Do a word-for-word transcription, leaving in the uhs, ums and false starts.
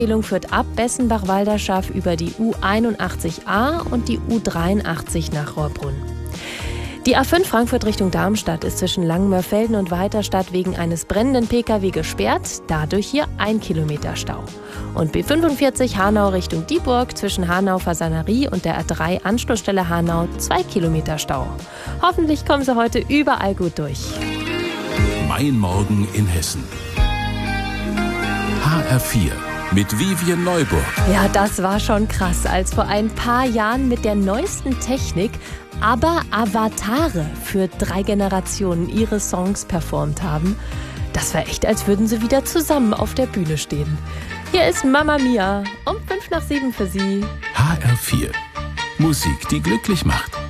Empfehlung führt ab Bessenbach-Walderschaff über die U einundachtzig A und die U dreiundachtzig nach Rohrbrunn. Die A fünf Frankfurt Richtung Darmstadt ist zwischen Langenmörfelden und Weiterstadt wegen eines brennenden Pkw gesperrt, dadurch hier ein Kilometer Stau. Und B fünfundvierzig Hanau Richtung Dieburg zwischen Hanau-Fasanerie und der A drei Anschlussstelle Hanau zwei Kilometer Stau. Hoffentlich kommen Sie heute überall gut durch. Mein Morgen in Hessen. H R vier mit Vivien Neuburg. Ja, das war schon krass, als vor ein paar Jahren mit der neuesten Technik aber Avatare für drei Generationen ihre Songs performt haben. Das war echt, als würden sie wieder zusammen auf der Bühne stehen. Hier ist Mamma Mia um fünf nach sieben für Sie. H R vier. Musik, die glücklich macht.